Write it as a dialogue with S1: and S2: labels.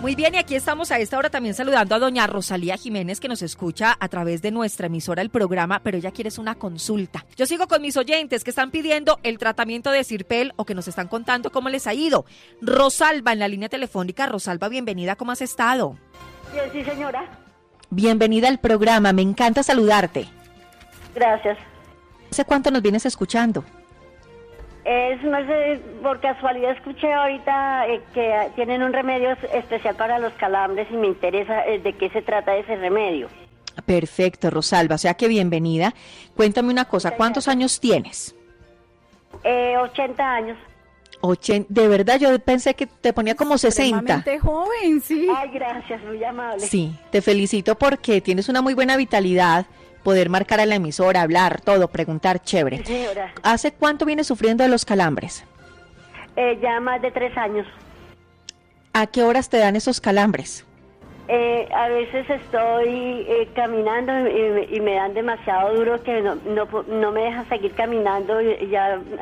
S1: Muy bien, y aquí estamos a esta hora también saludando a doña Rosalía Jiménez, que nos escucha a través de nuestra emisora, el programa, pero ella quiere una consulta. Yo sigo con mis oyentes que están pidiendo el tratamiento de Sirpel o que nos están contando cómo les ha ido. Rosalba en la línea telefónica. Rosalba, bienvenida, ¿cómo has estado?
S2: Bien, sí, señora.
S1: Bienvenida al programa, me encanta saludarte.
S2: Gracias.
S1: ¿Hace cuánto nos vienes escuchando?
S2: No sé, por casualidad escuché ahorita que tienen un remedio especial para los calambres y me interesa de qué se trata ese remedio.
S1: Perfecto, Rosalba, o sea que bienvenida. Cuéntame una cosa, ¿cuántos años tienes?
S2: 80 años.
S1: De verdad, yo pensé que te ponía como 60.
S3: Extremadamente joven, sí.
S2: Ay, gracias, muy amable.
S1: Sí, te felicito porque tienes una muy buena vitalidad, poder marcar a la emisora, hablar, todo, preguntar, chévere.
S2: Sí, señora.
S1: ¿Hace cuánto vienes sufriendo de los calambres?
S2: Ya más de 3 años.
S1: ¿A qué horas te dan esos calambres?
S2: A veces estoy caminando y me dan demasiado duro que no me deja seguir caminando y ya